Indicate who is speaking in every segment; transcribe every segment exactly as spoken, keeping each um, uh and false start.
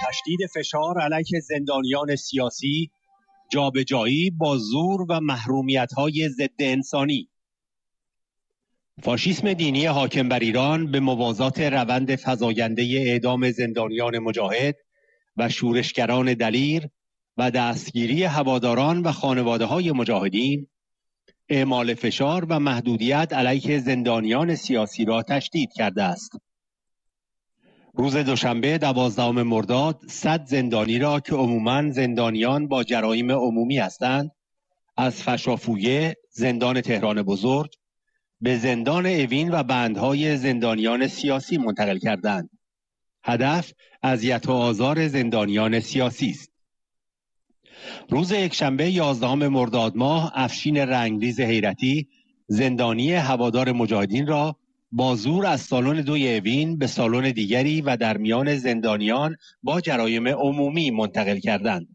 Speaker 1: تشدید فشار علیه زندانیان سیاسی، جابجایی با زور و محرومیت‌های ضد انسانی. فاشیسم دینی حاکم بر ایران به موازات روند فزاینده اعدام زندانیان مجاهد و شورشگران دلیر و دستگیری هواداران و خانواده‌های مجاهدین، اعمال فشار و محدودیت علیه زندانیان سیاسی را تشدید کرده است. روز دوشنبه دوازدهم مرداد صد زندانی را که عموماً زندانیان با جرایم عمومی هستند، از فشافویه زندان تهران بزرگ به زندان اوین و بندهای زندانیان سیاسی منتقل کردند. هدف اذیت و آزار زندانیان سیاسی است. روز یکشنبه یازدهم مرداد ماه افشین رنگریز حیرتی زندانی هوادار مجاهدین را با زور از سالن دوی اوین به سالن دیگری و در میان زندانیان با جرایم عمومی منتقل کردند.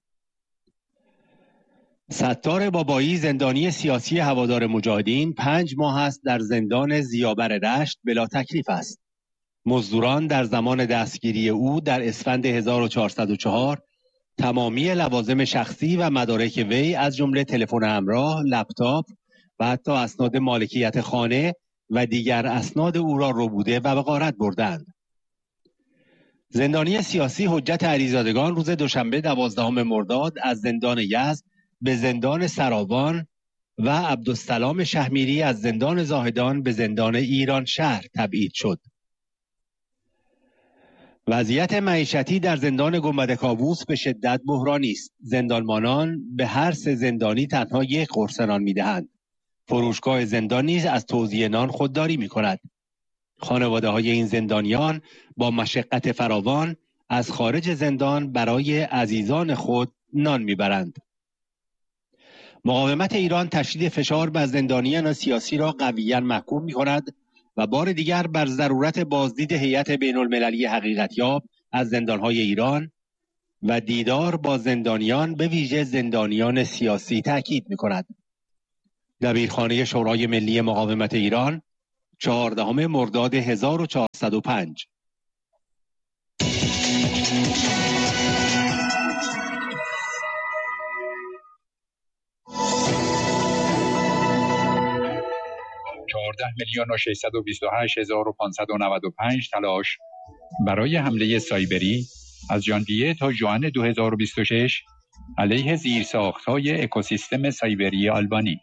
Speaker 1: ستار بابایی زندانی سیاسی هوادار مجاهدین پنج ماه است در زندان ضیابر رشت بلا تکلیف است. مزدوران در زمان دستگیری او در اسفند هزار و چهارصد و چهار تمامی لوازم شخصی و مدارک وی از جمله تلفن همراه، لپتاپ و حتی اسناد مالکیت خانه و دیگر اسناد او را ربوده و به غارت بردند. زندانی سیاسی حجت علیزادگان روز دوشنبه دوازدهم مرداد از زندان یزد به زندان سراوان و عبدالسلام شهمیری از زندان زاهدان به زندان ایران شهر تبعید شد. وضعیت معیشتی در زندان گنبد کاووس به شدت بحرانی است. زندانبانان به هر سه زندانی تنها یک قرص نان می‌دهند. فروشگاه زندان نیز از توزیع نان خودداری می‌کند. خانواده‌های این زندانیان با مشقت فراوان از خارج زندان برای عزیزان خود نان می‌برند. مقاومت ایران تشدید فشار بر زندانیان سیاسی را قویاً محکوم می‌کند و بار دیگر بر ضرورت بازدید هیئت بین‌المللی حقیقتیاب از زندان‌های ایران و دیدار با زندانیان به ویژه زندانیان سیاسی تاکید می‌کند. دبیرخانه شورای ملی مقاومت ایران، چهاردهم مرداد هزار و چهارصد و پنج.
Speaker 2: چهارده میلیون و ششصد و بیست و هشت هزار و پانصد و نود و پنج تلاش برای حمله سایبری از ژانویه تا ژوئن دو هزار و بیست و شش علیه زیرساخت‌های اکوسیستم سایبری آلبانی.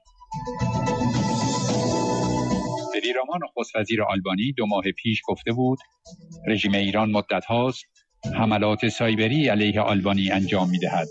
Speaker 2: ادی رامان نخست وزیر آلبانی دو ماه پیش گفته بود رژیم ایران مدت هاست حملات سایبری علیه آلبانی انجام می‌دهد.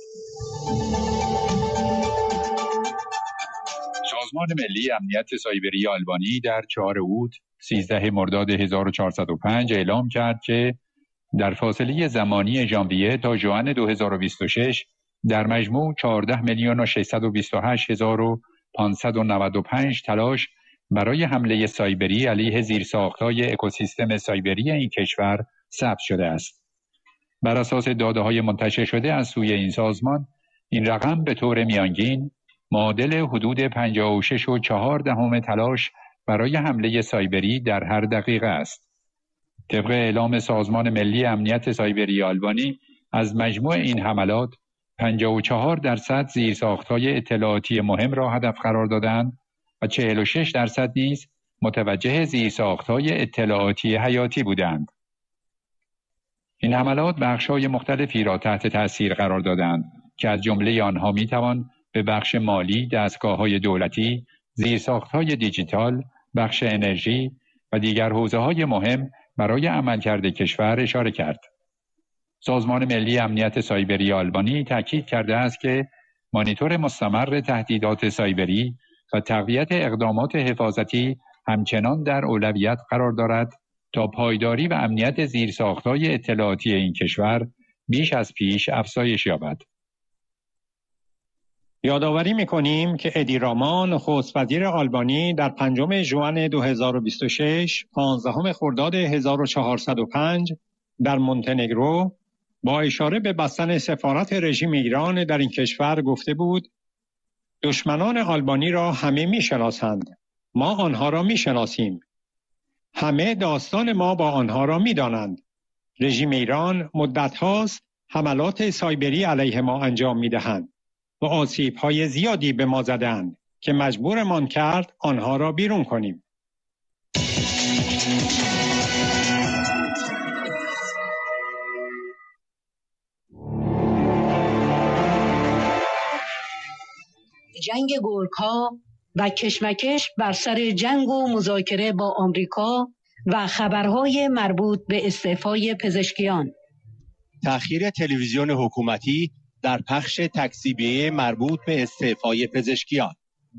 Speaker 2: سازمان ملی امنیت سایبری آلبانی در چهارم اوت سیزده مرداد هزار و چهارصد و پنج اعلام کرد که در فاصله زمانی ژانویه تا ژوئن دو هزار و بیست و شش در مجموع چهارده میلیون و ششصد و بیست و هشت هزار و پانصد و نود و پنج تلاش برای حمله سایبری علیه زیرساخت‌های اکوسیستم سایبری این کشور ثبت شده است. بر اساس داده‌های منتشر شده از سوی این سازمان، این رقم به طور میانگین معادل حدود پنجاه و شش و چهار دهم تلاش برای حمله سایبری در هر دقیقه است. طبق اعلام سازمان ملی امنیت سایبری آلبانی، از مجموع این حملات پنجاه و چهار درصد زیرساخت‌های اطلاعاتی مهم را هدف قرار دادند و چهل و شش درصد نیز متوجه زیرساخت‌های اطلاعاتی حیاتی بودند. این حملات بخش‌های مختلفی را تحت تأثیر قرار دادند که از جمله آنها می‌توان به بخش مالی، دستگاه‌های دولتی، زیرساخت‌های دیجیتال، بخش انرژی و دیگر حوزه‌های مهم برای عملکرد کشور اشاره کرد. سازمان ملی امنیت سایبری آلبانی تاکید کرده است که مانیتور مستمر تهدیدات سایبری و تقویت اقدامات حفاظتی همچنان در اولویت قرار دارد تا پایداری و امنیت زیرساخت‌های اطلاعاتی این کشور بیش از پیش افزایش یابد.
Speaker 3: یادآوری می‌کنیم که ادی رامان نخست وزیر آلبانی در پنجم ژوئن دو هزار و بیست و شش، پانزدهم خرداد هزار و چهارصد و پنج در مونتنگرو با اشاره به بستن سفارت رژیم ایران در این کشور گفته بود دشمنان آلبانی را همه می‌شناسند. ما آنها را می‌شناسیم. همه داستان ما با آنها را می‌دانند. رژیم ایران مدت هاست حملات سایبری علیه ما انجام می‌دهند و آسیب‌های زیادی به ما زدند که مجبورمان کرد آنها را بیرون کنیم.
Speaker 4: جنگ گورک‌ها و کشمکش بر سر جنگ و مذاکره با آمریکا و خبرهای مربوط به استعفای پزشکیان.
Speaker 1: تأخیر تلویزیون حکومتی در پخش تکذیبیه مربوط به استعفای پزشکیان.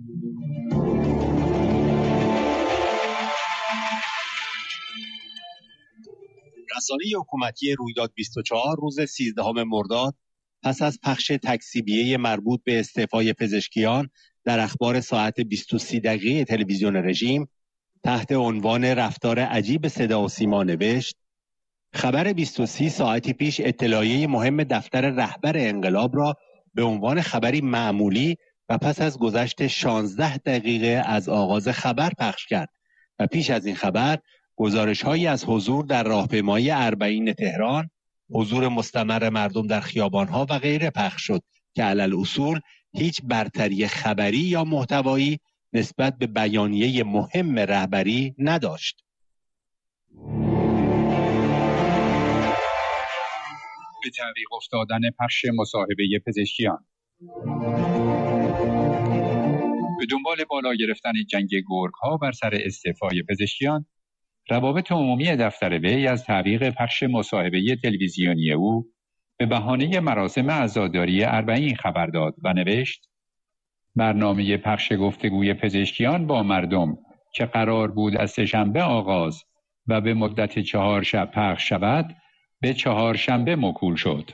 Speaker 1: رسانه حکومتی رویداد بیست و چهار روز سیزدهم مرداد پس از پخش تکذیبیه مربوط به استعفای پزشکیان در اخبار ساعت بیست و سه دقیقه تلویزیون رژیم تحت عنوان رفتار عجیب صدا و سیما نوشت: خبر بیست و سه ساعتی پیش اطلاعیه مهم دفتر رهبر انقلاب را به عنوان خبری معمولی و پس از گذشت شانزده دقیقه از آغاز خبر پخش کرد و پیش از این خبر گزارش‌هایی از حضور در راهپیمایی اربعین تهران، حضور مستمر مردم در خیابان‌ها و غیره پخش شد که علل اصول هیچ برتری خبری یا محتوایی نسبت به بیانیه مهم رهبری نداشت.
Speaker 2: به تعویق افتادن پخش مصاحبه پزشکیان. به دنبال بالا گرفتن جنگ گرگ‌ها بر سر استعفای پزشکیان، روابط عمومی دفتر وی از تعویق پخش مصاحبه تلویزیونی او به بهانه مراسم عزاداری اربعین خبر داد و نوشت: برنامه پخش گفتگوی پزشکیان با مردم که قرار بود از سه‌شنبه آغاز و به مدت چهار شب پخش شود، به چهارشنبه موکول شد.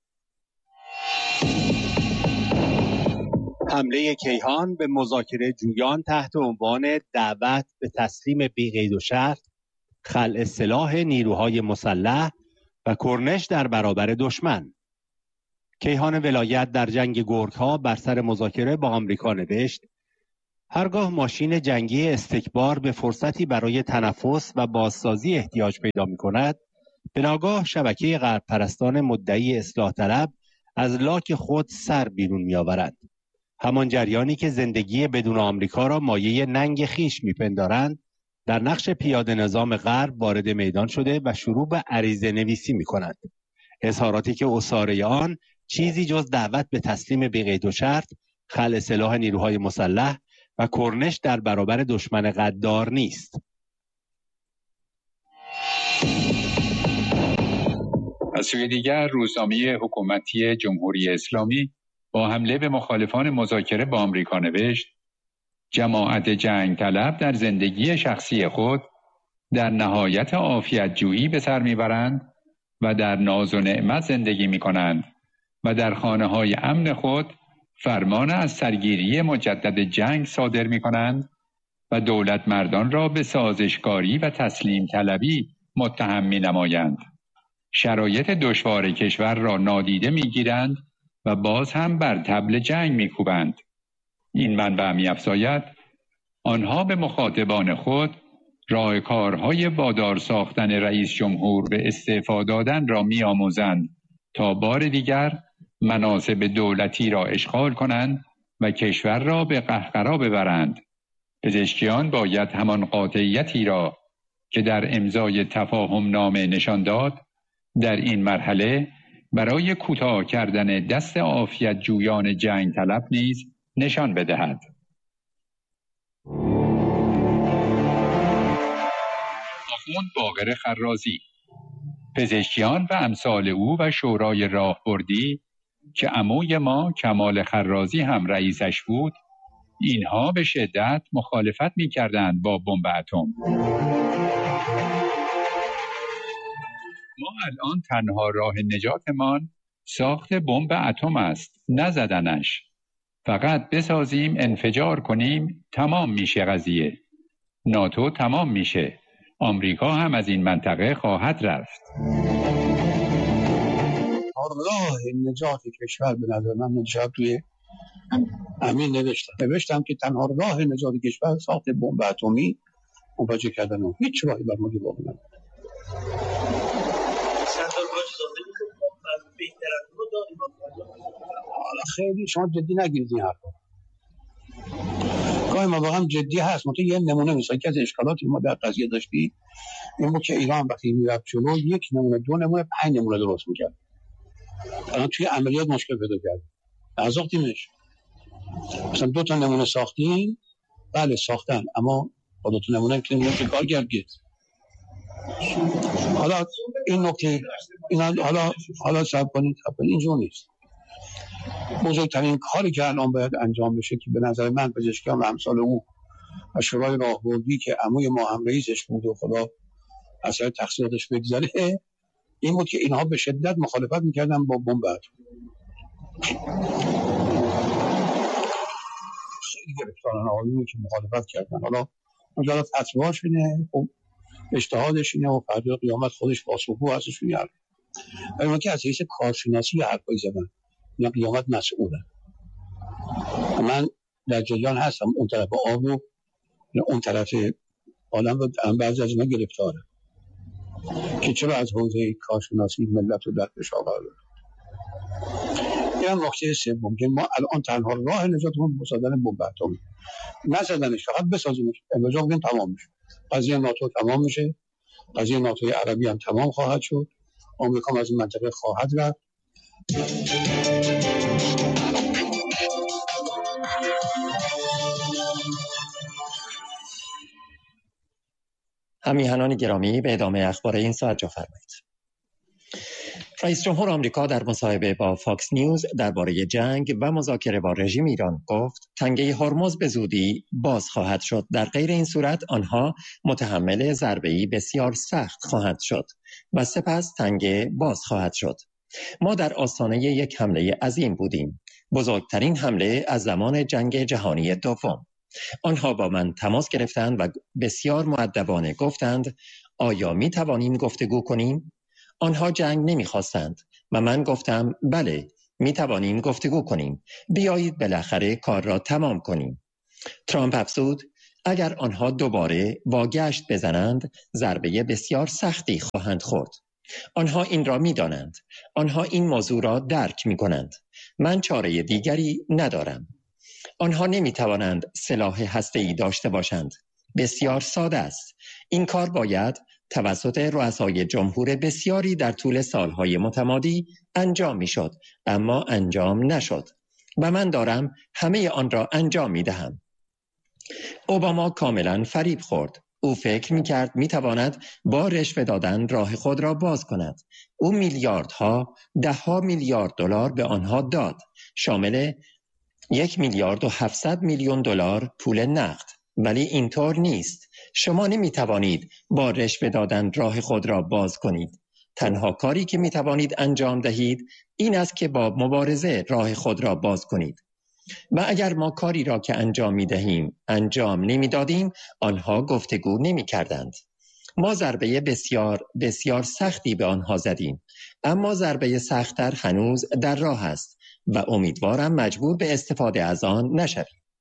Speaker 1: حمله کیهان به مذاکره جویان تحت عنوان دعوت به تسلیم بی قید و شرط، خلع سلاح نیروهای مسلح و کرنش در برابر دشمن. کیهان ولایت در جنگ گرگ‌ها بر سر مذاکره با آمریکا نوشت: هرگاه ماشین جنگی استکبار به فرصتی برای تنفس و بازسازی احتیاج پیدا می‌کند، به ناگاه شبکه غرب پرستان مدعی اصلاح طلب از لاک خود سر بیرون می‌آورند. همان جریانی که زندگی بدون آمریکا را مایه ننگ خیش می‌پندارند، در نقش پیاده نظام غرب وارد میدان شده و شروع به عریضه نویسی می‌کنند. اظهاراتی که عصاره آن چیزی جز دعوت به تسلیم بی قید و شرط، خلع سلاح نیروهای مسلح و کرنش در برابر دشمن غدار نیست.
Speaker 2: از سوی دیگر روزنامه حکومتی جمهوری اسلامی با حمله به مخالفان مذاکره با آمریکا نوشت: جماعت جنگ طلب در زندگی شخصی خود در نهایت عافیت جویی به سر میبرند و در ناز و نعمت زندگی میکنند و در خانه های امن خود فرمان از سرگیری مجدد جنگ صادر میکنند و دولت مردان را به سازشکاری و تسلیم طلبی متهم مینمایند. شرایط دشوار کشور را نادیده میگیرند و باز هم بر طبل جنگ میکوبند. این منبع می‌افزاید: آنها به مخاطبان خود راه کارهای وادار ساختن رئیس جمهور به استعفا دادن را می‌آموزند تا بار دیگر مناصب دولتی را اشغال کنند و کشور را به قهقرا ببرند. پزشکیان باید همان قاطعیتی را که در امضای تفاهم نامه نشان داد، در این مرحله برای کوتاه کردن دست عافیت جویان جنگ طلب نیز نشان بدهد. آخوند باقر خرازی: پزشکیان و امثال او و شورای راهبردی که عموی ما کمال خرازی هم رئیسش بود، اینها به شدت مخالفت می‌کردند با بمب اتم. ما الان تنها راه نجاتمان ساخت بمب اتم است، نه زدنش. فقط بسازیم، انفجار کنیم، تمام میشه قضیه. ناتو تمام میشه. آمریکا هم از این منطقه خواهد رفت.
Speaker 5: راه نجات کشور به نظر من نجات توی همین نوشتم نوشتم که تنها راه نجات کشور ساخت بمب اتمی منفجر کردن اون. هیچ راهی بر ما باقی نمونده. حالا خیلی شما جدی نگیرید این حرفا. گاهی ما واقعا جدی هست. مثلا یه نمونه مثلا که از اشکالاتی ما در قضیه داشتی این بود که ایران وقتی میرفت جلو یک نمونه دو نمونه پنج نمونه درست میکرد. الان توی عملیات مشکل پیدا کرد. نساختیمش. مثلا دو تا نمونه ساختیم، بله ساختن، اما با دو تا نمونه که نمیشه کار کرد. حالا این نکته اینا حالا حالا صبر کنید اینجور نیست. بزرگترین کاری که الان باید انجام بشه که به نظر من پزشکیان و امثال او و شورای راهبردی که عموی ما هم رئیسش بود و خدا اثر تقصیراتش بگذره این بود که اینها به شدت مخالفت میکردن با بمب اتمی. خیلی گرفتارن آقایونی که مخالفت کردن. حالا اونجا فتواش اینه، خب اجتهادش اینه و فردا قیامت خودش پاسخگو هستش میاد. ولی اون که از حیث کارشناسی حرفایی زدن یا قیامت مسئوله. من در جریان هستم اون طرف آب و اون طرف عالم و بعضی از اینا گرفتاره که چرا از حوزه کارشناسی ملت رو در فشار قرار داد. این هم نکته سوم که ما الان تنها راه نجاتمون بسازن بمب اتمی. نزدنش، فقط بسازیمش. امروز بگیم تمام میشه. قضیه ناتو تمام میشه. قضیه ناتوی عربی هم تمام خواهد شد. آمریکا از این منطقه خواهد رفت.
Speaker 6: همیهنان گرامی، به ادامه اخبار این ساعت جا فرمایید. رئیس جمهور آمریکا در مصاحبه با فاکس نیوز درباره جنگ و مذاکره با رژیم ایران گفت تنگه هرمز به زودی باز خواهد شد. در غیر این صورت آنها متحمل ضربه‌ای بسیار سخت خواهد شد و سپس تنگه باز خواهد شد. ما در آستانه یک حمله عظیم بودیم، بزرگترین حمله از زمان جنگ جهانی دوم. آنها با من تماس گرفتند و بسیار مؤدبانه گفتند آیا می توانیم گفتگو کنیم؟ آنها جنگ نمی خواستند و من گفتم بله می توانیم گفتگو کنیم، بیایید بالاخره کار را تمام کنیم. ترامپ افزود اگر آنها دوباره واگشت بزنند ضربه بسیار سختی خواهند خورد. آنها این را می دانند. آنها این موضوع را درک می کنند. من چاره دیگری ندارم. آنها نمی توانند سلاح هسته‌ای داشته باشند. بسیار ساده است. این کار باید توسط رؤسای جمهور بسیاری در طول سالهای متمادی انجام می شد، اما انجام نشد و من دارم همه آن را انجام می دهم. اوباما کاملا فریب خورد. او فکر می کرد می تواند با رشوه دادن راه خود را باز کند. او میلیاردها، ده ها میلیارد دلار به آنها داد، شامل یک میلیارد و هفتصد میلیون دلار پول نقد. ولی اینطور نیست. شما نمی توانید با رشوه دادن راه خود را باز کنید. تنها کاری که می توانید انجام دهید این است که با مبارزه راه خود را باز کنید. و اگر ما کاری را که انجام می دهیم انجام نمی دادیم، آنها گفتگو نمی کردند. ما ضربه بسیار بسیار سختی به آنها زدیم، اما ضربه سخت‌تر هنوز در راه است و امیدوارم مجبور به استفاده از آن نشویم.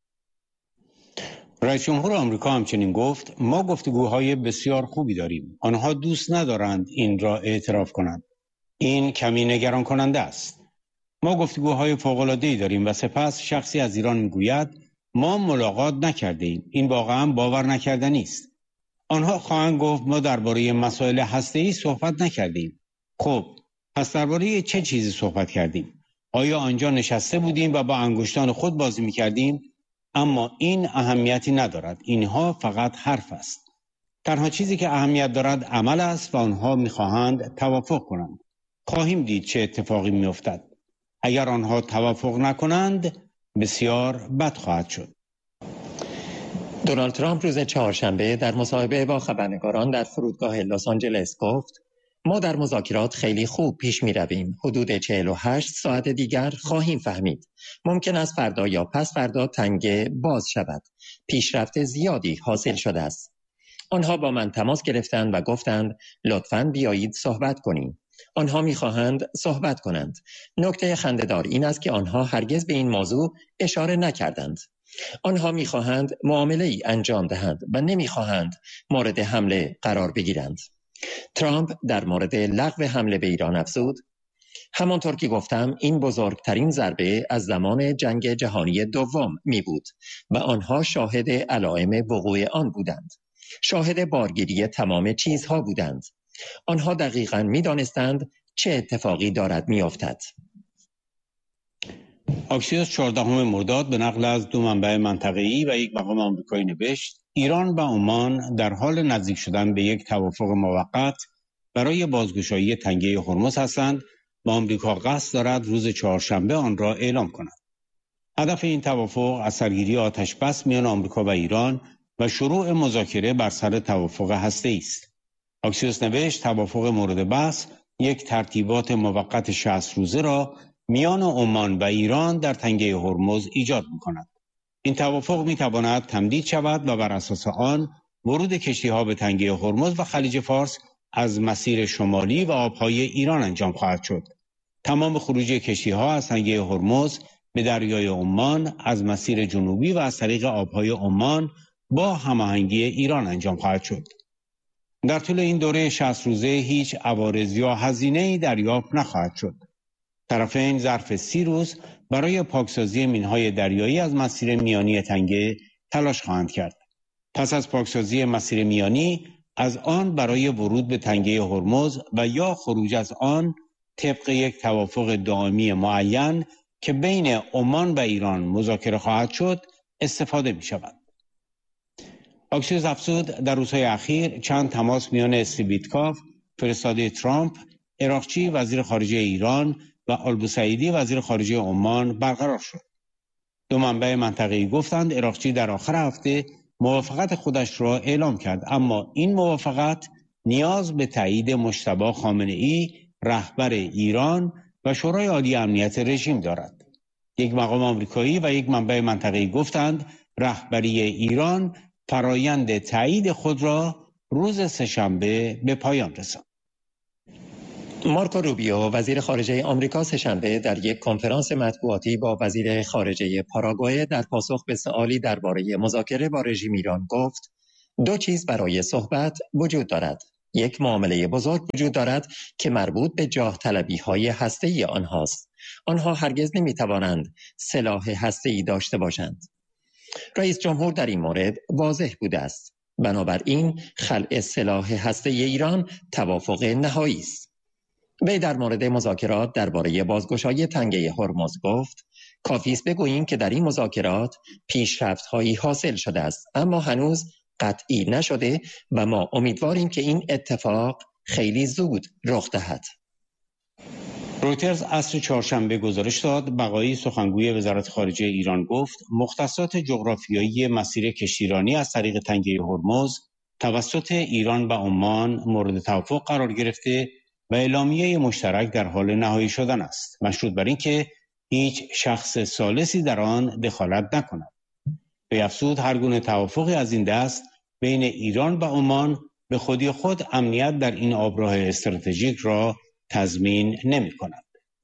Speaker 1: رئیس جمهور آمریکا همچنین گفت ما گفتگوهای بسیار خوبی داریم. آنها دوست ندارند این را اعتراف کنند. این کمی نگران کننده است. ما گفتگوهای فوق‌العاده‌ای داریم و سپس شخصی از ایران میگوید ما ملاقات نکرده ایم. این واقعا باور نکردنی است. آنها خواهند گفت ما درباره مسائل هسته‌ای صحبت نکردیم. خب پس درباره چه چیزی صحبت کردیم؟ آیا آنجا نشسته بودیم و با انگشتان خود بازی میکردیم؟ اما این اهمیتی ندارد. اینها فقط حرف است. تنها چیزی که اهمیت دارد عمل است و آنها میخواهند توافق کنند. خواهیم دید چه اتفاقی میافتد. اگر آنها توافق نکنند بسیار بد خواهد شد.
Speaker 6: دونالد ترامپ روز چهارشنبه در مصاحبه با خبرنگاران در فرودگاه لس آنجلس گفت ما در مذاکرات خیلی خوب پیش می رویم. حدود چهل و هشت ساعت دیگر خواهیم فهمید. ممکن است فردا یا پس فردا تنگه باز شود. پیشرفت زیادی حاصل شده است. آنها با من تماس گرفتند و گفتند لطفاً بیایید صحبت کنیم. آنها می‌خواهند صحبت کنند. نکته خنده‌دار این است که آنها هرگز به این موضوع اشاره نکردند. آنها می‌خواهند معامله‌ای انجام دهند و نمی‌خواهند مورد حمله قرار بگیرند. ترامپ در مورد لغو حمله به ایران افزود همانطور که گفتم این بزرگترین ضربه از زمان جنگ جهانی دوم می بود و آنها شاهد علائم وقوع آن بودند. شاهد بارگیری تمام چیزها بودند. آنها دقیقاً می دانستند چه اتفاقی دارد می افتد.
Speaker 1: آکسیوس چهاردهم مرداد به نقل از دو منبع منطقه‌ای و یک مقام آمریکایی نوشت ایران و عمان در حال نزدیک شدن به یک توافق موقت برای بازگشایی تنگه هرمز هستند و آمریکا قصد دارد روز چهارشنبه آن را اعلام کند. هدف این توافق از سرگیری آتش بس میان آمریکا و ایران و شروع مذاکره بر سر توافق هسته‌ای است. آکسیوس نوشت توافق مورد بحث یک ترتیبات موقت شصت روزه را میان عمان و ایران در تنگه هرمز ایجاد می‌کند. این توافق می‌تواند تمدید شود و بر اساس آن ورود کشتی‌ها به تنگه هرمز و خلیج فارس از مسیر شمالی و آبهای ایران انجام خواهد شد. تمام خروج کشتی‌ها از تنگه هرمز به دریای عمان از مسیر جنوبی و از طریق آبهای عمان با هماهنگی ایران انجام خواهد شد. در طول این دوره شصت روزه هیچ عوارض یا هزینه‌ای دریافت نخواهد شد. طرفین ظرف سی روز برای پاکسازی مین‌های دریایی از مسیر میانی تنگه تلاش خواهند کرد. پس از پاکسازی مسیر میانی از آن برای ورود به تنگه هرمز و یا خروج از آن طبق یک توافق دائمی معین که بین عمان و ایران مذاکره خواهد شد استفاده می شود. آکسیوس افزود در روزهای اخیر چند تماس میان استیو ویتکاف فرستاده ترامپ، اراقچی وزیر خارجه ایران و آلبوسعیدی وزیر خارجه عمان برقرار شد. دو منبع منطقه‌ای گفتند اراقچی در آخر هفته موافقت خودش را اعلام کرد، اما این موافقت نیاز به تایید مجتبی خامنه‌ای رهبر ایران و شورای عالی امنیت رژیم دارد. یک مقام آمریکایی و یک منبع منطقه‌ای گفتند رهبری ایران فرایند تایید خود را روز سه‌شنبه به پایان رساند.
Speaker 6: مارکو روبیو وزیر خارجه آمریکا سه‌شنبه در یک کنفرانس مطبوعاتی با وزیر خارجه پاراگوئه در پاسخ به سوالی درباره مذاکره با رژیم ایران گفت دو چیز برای صحبت وجود دارد. یک معامله بزرگ وجود دارد که مربوط به جاه طلبی های هسته‌ای آنهاست. آنها هرگز نمیتوانند سلاح هسته‌ای داشته باشند. رئیس جمهور در این مورد واضح بوده است. بنابراین خلع سلاح هسته‌ای ایران توافق نهایی است. وی در مورد مذاکرات درباره بازگشایی تنگه هرمز گفت کافی است بگوییم که در این مذاکرات پیشرفت‌هایی حاصل شده است، اما هنوز قطعی نشده و ما امیدواریم که این اتفاق خیلی زود رخ دهد.
Speaker 1: رویترز عصر چهارشنبه گزارش داد بقایی سخنگوی وزارت خارجه ایران گفت مختصات جغرافیایی مسیر کشتیرانی از طریق تنگه هرمز توسط ایران و عمان مورد توافق قرار گرفته و اعلامیه مشترک در حال نهایی شدن است، مشروط بر اینکه هیچ شخص ثالثی در آن دخالت نکند. به افزود هر گونه توافقی از این دست بین ایران و عمان به خودی خود امنیت در این آبراه استراتژیک را تضمین نمی کند.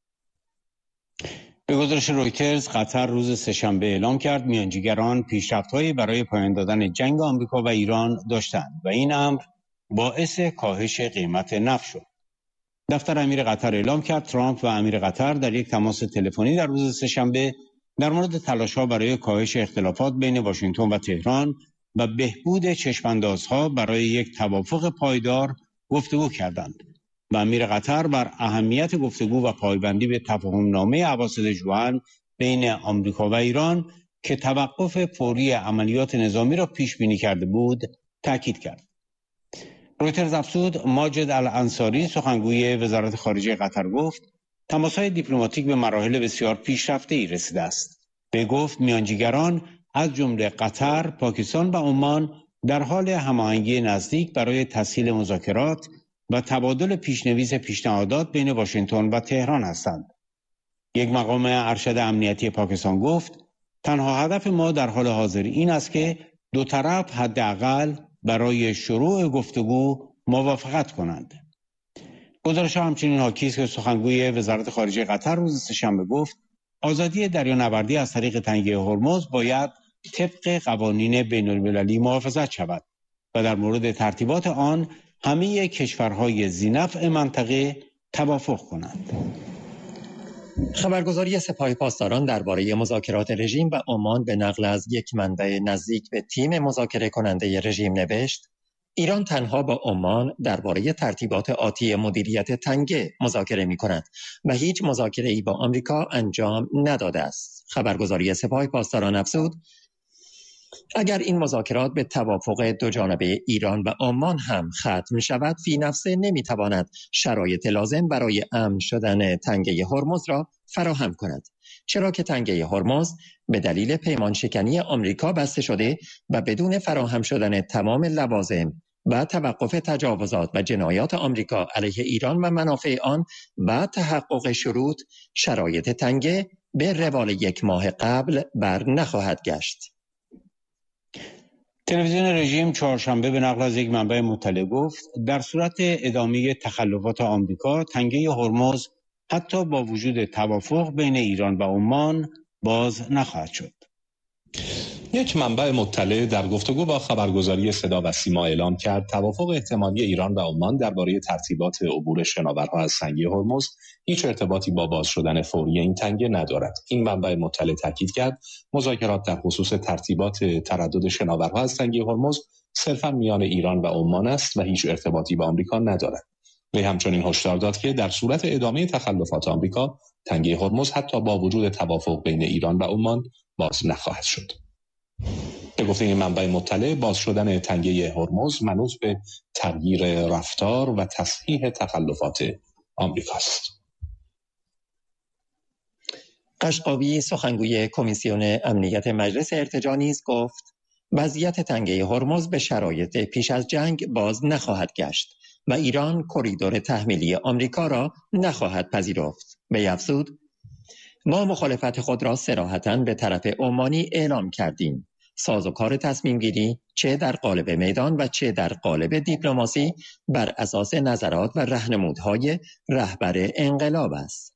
Speaker 1: به گزارش رویترز قطر روز سه‌شنبه اعلام کرد میانجیگران پیشرفت‌هایی برای پایان دادن جنگ آمریکا و ایران داشتند و این امر باعث کاهش قیمت نفت شد. دفتر امیر قطر اعلام کرد ترامپ و امیر قطر در یک تماس تلفنی در روز سه‌شنبه در مورد تلاش‌ها برای کاهش اختلافات بین واشنگتن و تهران و بهبود چشم‌اندازها برای یک توافق پایدار گفتگو کردند و امیر قطر بر اهمیت گفتگو و پایبندی به تفاهم‌نامه اواسط ژوئن بین آمریکا و ایران که توقف فوری عملیات نظامی را پیش بینی کرده بود تاکید کرد. رویترز افزود ماجد الانصاری سخنگوی وزارت خارجه قطر گفت تماس‌های دیپلماتیک به مراحل بسیار پیشرفته‌ای رسیده است. به گفت میانجیگران از جمله قطر، پاکستان و عمان در حال هماهنگی نزدیک برای تسهیل مذاکرات و تبادل پیشنویس پیشنهادات بین واشنگتن و تهران هستند. یک مقام ارشد امنیتی پاکستان گفت تنها هدف ما در حال حاضر این است که دو طرف حداقل برای شروع گفتگو موافقت کنند. گزارش همچنین حاکی است که سخنگوی وزارت خارجه قطر روز سه‌شنبه گفت آزادی دریانوردی از طریق تنگه هرمز باید طبق قوانین بین‌المللی محافظت شود و در مورد ترتیبات آن همه کشورهای ذی‌نفع منطقه توافق کنند.
Speaker 6: خبرگزاری سپاه پاسداران درباره مذاکرات رژیم و عمان به نقل از یک منبع نزدیک به تیم مذاکره کننده رژیم نوشت: ایران تنها با عمان درباره ترتیبات آتی مدیریت تنگه مذاکره می کند و هیچ مذاکره‌ای با آمریکا انجام نداده است. خبرگزاری سپاه پاسداران افزود: اگر این مذاکرات به توافق دو جانبه ایران و عمان هم ختم شود، فی نفسه نمیتواند شرایط لازم برای امن شدن تنگه هرمز را فراهم کند، چرا که تنگه هرمز به دلیل پیمان شکنی آمریکا بسته شده و بدون فراهم شدن تمام لوازم و توقف تجاوزات و جنایات آمریکا علیه ایران و منافع آن و تحقق شروط شرایط تنگه به روال یک ماه قبل بر نخواهد گشت.
Speaker 1: تلویزیون رژیم چهارشنبه به نقل از یک منبع مطلع گفت در صورت ادامه تخلفات آمریکا تنگه هرمز حتی با وجود توافق بین ایران و عمان باز نخواهد شد.
Speaker 7: یک منبع مطلع در گفتگو با خبرگزاری صدا و سیما اعلام کرد توافق احتمالی ایران و عمان درباره ترتیبات عبور شناورها از تنگه هرمز هیچ ارتباطی با باز شدن فوری این تنگه ندارد. این منبع مطلع تاکید کرد مذاکرات در خصوص ترتیبات تردد شناورها از تنگه هرمز صرفاً میان ایران و عمان است و هیچ ارتباطی با آمریکا ندارد. وی همچنین هشدار داد که در صورت ادامه تخلفات آمریکا تنگه هرمز حتی با وجود توافق بین ایران و عمان باز نخواهد شد. به گفته این منبع مطلع باز شدن تنگه هرمز منوط به تغییر رفتار و تصحیح تخلفات آمریکا است.
Speaker 6: قشقابی سخنگوی کمیسیون امنیت مجلس ارتجاع نیز گفت وضعیت تنگه هرمز به شرایط پیش از جنگ باز نخواهد گشت و ایران کریدور تحمیلی آمریکا را نخواهد پذیرفت. وی افزود ما مخالفت خود را صراحتاً به طرف عمانی اعلام کردیم. سازوکار تصمیم گیری چه در قالب میدان و چه در قالب دیپلماسی بر اساس نظرات و راهنمودهای رهبر انقلاب است.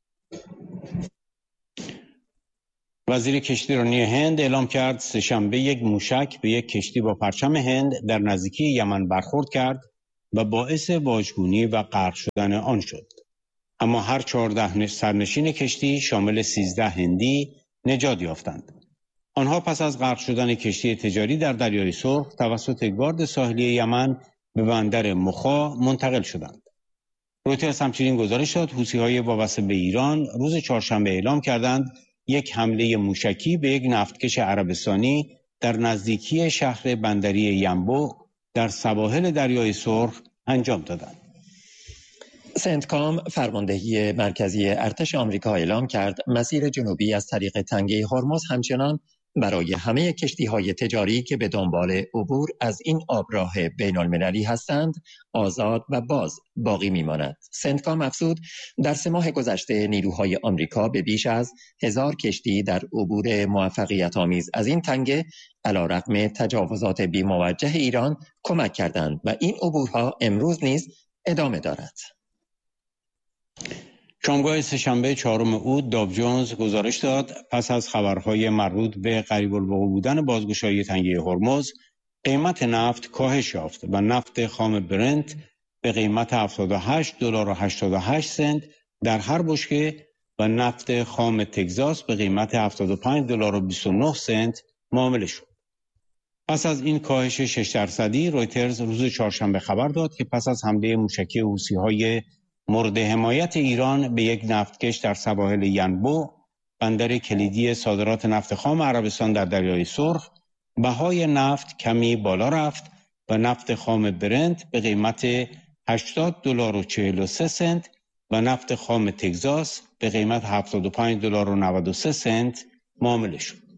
Speaker 1: وزیر کشتیرانی هند اعلام کرد سه‌شنبه یک موشک به یک کشتی با پرچم هند در نزدیکی یمن برخورد کرد و باعث واژگونی و غرق شدن آن شد. اما هر چهارده سرنشین کشتی شامل سیزده هندی نجات یافتند. آنها پس از غرق شدن کشتی تجاری در دریای سرخ توسط گارد ساحلی یمن به بندر مخا منتقل شدند. رویترز همچنین گزارش داد حوثی‌های وابسته به ایران روز چهارشنبه اعلام کردند یک حمله موشکی به یک نفتکش عربستانی در نزدیکی شهر بندری ینبو در سواحل دریای سرخ انجام دادند.
Speaker 6: سنتکام فرماندهی مرکزی ارتش آمریکا اعلام کرد مسیر جنوبی از طریق تنگه هرمز همچنان برای همه کشتی‌های تجاری که به دنبال عبور از این آبراه بین‌المللی هستند آزاد و باز باقی می‌ماند. سنتکام افزود در سه ماه گذشته نیروهای آمریکا به بیش از هزار کشتی در عبور موفقیت‌آمیز از این تنگه علیرغم تجاوزات بی‌موجه ایران کمک کردند و این عبورها امروز نیز ادامه دارد.
Speaker 1: شامگاه سه‌شنبه چهارم اوت داو جونز گزارش داد پس از خبرهای مربوط به قریب الوقوع بودن بازگشایی تنگه هرمز قیمت نفت کاهش یافت و نفت خام برنت به قیمت هفتاد و هشت دلار و هشتاد و هشت سنت در هر بشکه و نفت خام تگزاس به قیمت هفتاد و پنج دلار و بیست و نه سنت معامله شد. پس از این کاهش شش درصدی رویترز روز چهارشنبه خبر داد که پس از حمله موشکی حوثی‌های مورد حمایت ایران به یک نفتکش در سواحل ینبو بندر کلیدی صادرات نفت خام عربستان در دریای سرخ بهای نفت کمی بالا رفت و نفت خام برنت به قیمت هشتاد دلار و چهل و سه سنت و نفت خام تگزاس به قیمت هفتاد و پنج دلار و نود و سه سنت معامله شد.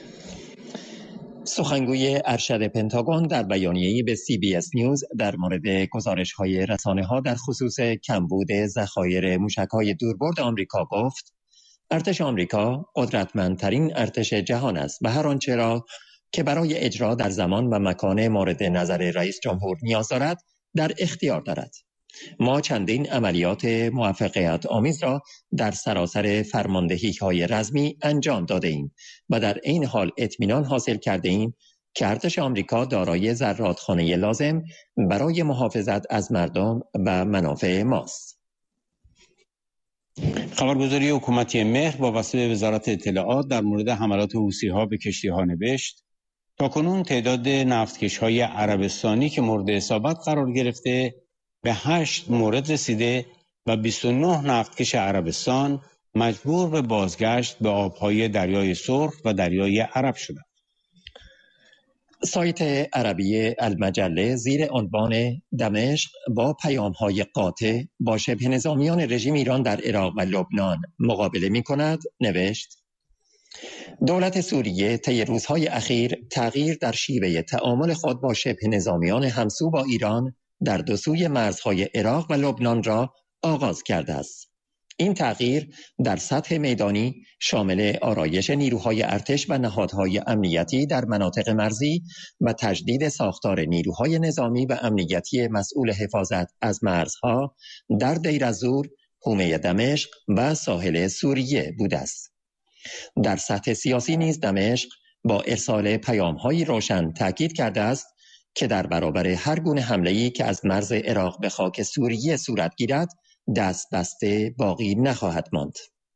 Speaker 6: سخنگوی ارشد پنتاگون در بیانیه‌ای به سی بی اس نیوز در مورد گزارش‌های رسانه‌ها در خصوص کمبود ذخایر موشک‌های دوربرد آمریکا گفت: ارتش آمریکا قدرتمندترین ارتش جهان است و هر آنچه را که برای اجرا در زمان و مکان مورد نظر رئیس جمهور نیاز دارد در اختیار دارد. ما چندین عملیات موفقیت آمیز را در سراسر فرماندهی‌های رزمی انجام داده ایم و در این حال اطمینان حاصل کرده ایم که ارتش آمریکا دارای زرادخانه لازم برای محافظت از مردم و منافع ماست.
Speaker 8: خبرگزاری حکومتی مهر وابسته به وزارت اطلاعات در مورد حملات حوثی‌ها به کشتی‌ها نوشت: تاکنون تعداد نفتکش‌های عربستانی که مورد اصابت قرار گرفته به هشت مورد رسیده و بیست و نه نفتکش عربستان مجبور به بازگشت به آبهای دریای سرخ و دریای عرب شدند.
Speaker 6: سایت عربی المجله زیر عنوان دمشق با پیام‌های قاطع با شبه نظامیان رژیم ایران در عراق و لبنان مقابله می‌کند نوشت: دولت سوریه طی روزهای اخیر تغییر در شیوه تعامل خود با شبه نظامیان همسو با ایران در دو سوی مرزهای عراق و لبنان را آغاز کرده است. این تغییر در سطح میدانی شامل آرایش نیروهای ارتش و نهادهای امنیتی در مناطق مرزی و تجدید ساختار نیروهای نظامی و امنیتی مسئول حفاظت از مرزها در دیر الزور، حومه دمشق و ساحل سوریه بوده است. در سطح سیاسی نیز دمشق با ارسال پیام‌های روشن تاکید کرده است که در برابر هر گونه حمله‌ای که از مرز عراق به خاک سوریه صورت گیرد دست بسته باقی نخواهد ماند.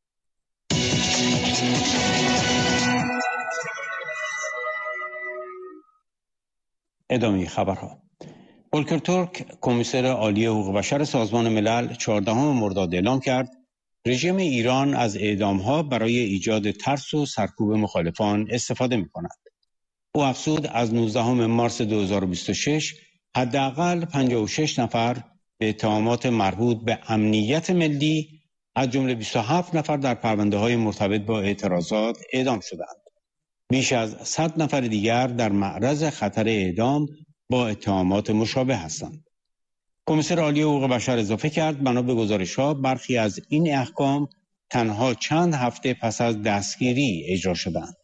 Speaker 8: ادامه خبرها. ولکر تورک، کمیسر عالی حقوق بشر سازمان ملل، چهاردهم مرداد اعلام کرد رژیم ایران از اعدام‌ها برای ایجاد ترس و سرکوب مخالفان استفاده می‌کند. او افزود از نوزدهم مارس دو هزار و بیست و شش حداقل پنجاه و شش نفر به اتهامات مربوط به امنیت ملی از جمله بیست و هفت نفر در پرونده‌های مرتبط با اعتراضات اعدام شدند. بیش از صد نفر دیگر در معرض خطر اعدام با اتهامات مشابه هستند. کمیسر عالی حقوق بشر اضافه کرد بنا به گزارش‌ها برخی از این احکام تنها چند هفته پس از دستگیری اجرا شدند.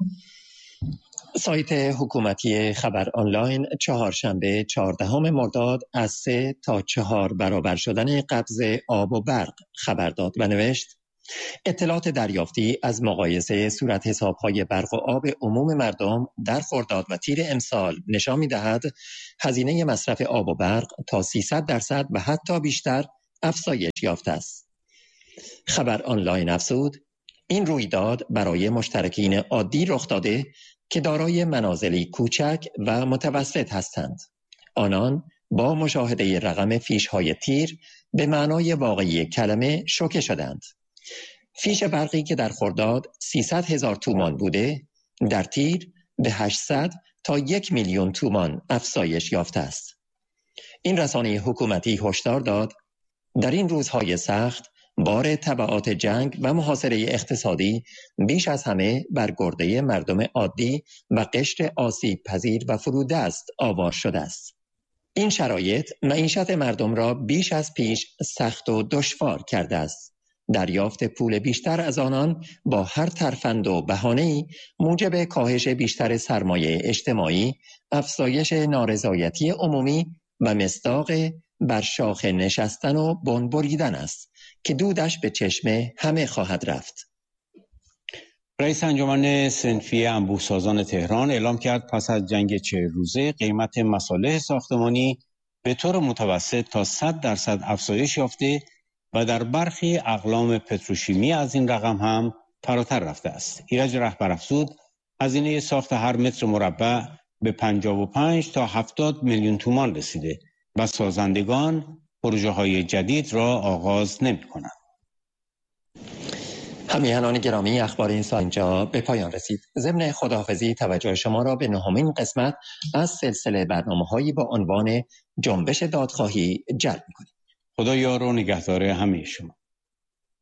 Speaker 6: سایت حکومتی خبر آنلاین چهارشنبه چهاردهم مرداد از سه تا چهار برابر شدن قبض آب و برق خبر داد و نوشت: اطلاعات دریافتی از مقایسه صورت حساب‌های برق و آب عموم مردم در خرداد و تیر امسال نشان می‌دهد هزینه مصرف آب و برق تا سیصد درصد و حتی بیشتر افزایش یافته است. خبر آنلاین افزود: این رویداد برای مشترکین عادی رخ داده که دارای منازلی کوچک و متوسط هستند. آنان با مشاهده رقم فیش‌های تیر به معنای واقعی کلمه شوکه شدند. فیش برقی که در خرداد سیصد هزار تومان بوده، در تیر به هشتصد تا یک میلیون تومان افزایش یافته است. این رسانه حکومتی هشدار داد در این روزهای سخت بار تبعات جنگ و محاصره اقتصادی بیش از همه بر گرده مردم عادی و قشر آسیب پذیر و فرودست آوار شده است. این شرایط معیشت مردم را بیش از پیش سخت و دشوار کرده است. دریافت پول بیشتر از آنان با هر ترفند و بهانه‌ای موجب کاهش بیشتر سرمایه اجتماعی، افزایش نارضایتی عمومی و مصداق بر شاخ نشستن و بن بریدن است که دودش به چشم همه خواهد رفت.
Speaker 8: رئیس انجمن صنفی انبوه‌سازان تهران اعلام کرد پس از جنگ چهل روزه قیمت مصالح ساختمانی به طور متوسط تا صد درصد افزایش یافته و در برخی اقلام پتروشیمی از این رقم هم فراتر رفته است. ایرج رهبر افزود هزینه ساخت هر متر مربع به پنجاه و پنج تا هفتاد میلیون تومان رسیده و سازندگان پروژه های جدید را آغاز نمی کنند.
Speaker 6: همیهنان گرامی، اخبار این ساعت اینجا به پایان رسید. ضمن خداحافظی توجه شما را به نهمین قسمت از سلسله برنامه‌هایی با عنوان جنبش دادخواهی جلب می‌کنیم.
Speaker 8: خدا یار و نگهدار همه شما.